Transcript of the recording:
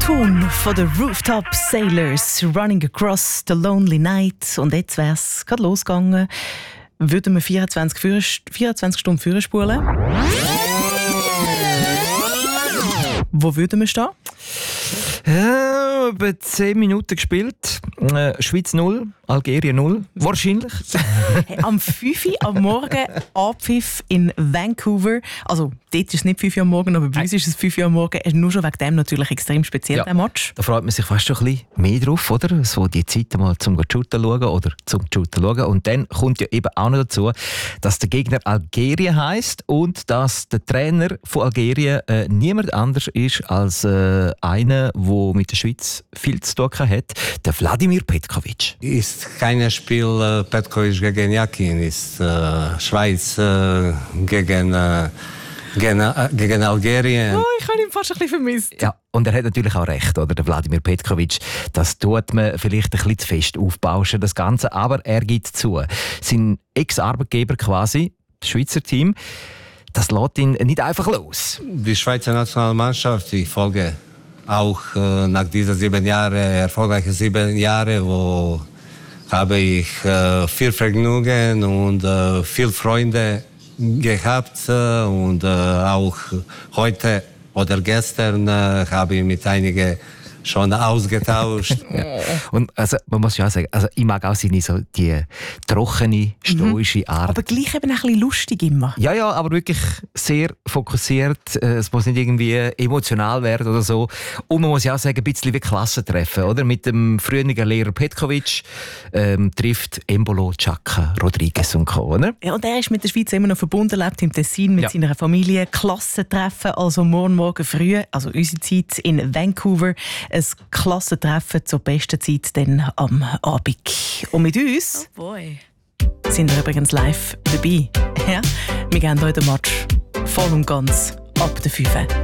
Ton von den Rooftop Sailors, Running Across the Lonely Night. Und jetzt wäre es gerade losgegangen. Würden wir 24 Stunden vorspulen? Wo würden wir stehen? Etwa 10 Minuten gespielt. Schweiz 0, Algerien 0. Wahrscheinlich. Am 5 Uhr am Morgen Abpfiff in Vancouver. Also dort ist es nicht 5 Uhr am Morgen, aber bei uns ist es 5 Uhr am Morgen. Nur schon wegen dem natürlich extrem speziell, der Match. Da freut man sich fast schon ein bisschen mehr drauf, oder? So die Zeit mal zum Shooten schauen oder zum Shooten schauen. Und dann kommt ja eben auch noch dazu, dass der Gegner Algerien heisst und dass der Trainer von Algerien niemand anders ist als einer, der mit der Schweiz viel zu tun hat, der Wladimir Petkovic. Ist kein Spiel Petkovic gegen Jakin, ist Schweiz gegen Algerien. Oh, ich habe ihn fast ein bisschen vermisst. Ja, und er hat natürlich auch recht, oder? Der Wladimir Petkovic. Das tut man vielleicht ein bisschen zu fest aufbauschen, das Ganze, aber er gibt zu. Sein Ex-Arbeitgeber quasi, das Schweizer Team, das lässt ihn nicht einfach los. Die Schweizer Nationalmannschaft, ich folge auch nach diesen 7 Jahren, erfolgreichen 7 Jahren, wo habe ich viel Vergnügen und viele Freunde gehabt und auch heute oder gestern habe ich mit einigen schon ausgetauscht. Ja. Und also, man muss ja auch sagen, also ich mag auch seine so die trockene, stoische Art. Aber gleich eben ein bisschen lustig immer. Ja, aber wirklich sehr fokussiert. Es muss nicht irgendwie emotional werden oder so. Und man muss ja auch sagen, ein bisschen wie Klassentreffen, oder? Mit dem früheren Lehrer Petkovic trifft Embolo, Xhaka, Rodriguez und Co., oder? Ja, und er ist mit der Schweiz immer noch verbunden, lebt im Tessin mit seiner Familie. Klassentreffen, also morgen früh, also unsere Zeit in Vancouver. Ein Klassentreffen zur besten Zeit dann am Abend. Und mit uns sind wir übrigens live dabei. Ja? Wir geben euch den Match voll und ganz ab der 5 Uhr.